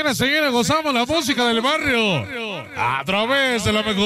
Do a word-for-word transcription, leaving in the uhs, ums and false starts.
Señoras y señores, gozamos la música del barrio a través de la mejor.